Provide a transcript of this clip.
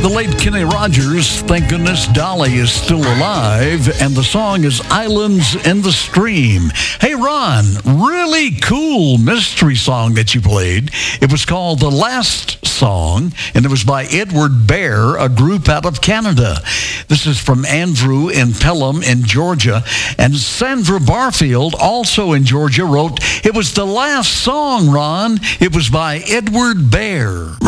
The late Kenny Rogers, thank goodness Dolly is still alive, and the song is Islands in the Stream. Hey, Ron, really cool mystery song that you played. It was called The Last Song, and it was by Edward Bear, a group out of Canada. This is from Andrew in Pelham in Georgia, and Sandra Barfield, also in Georgia, wrote, it was the last song, Ron. It was by Edward Bear.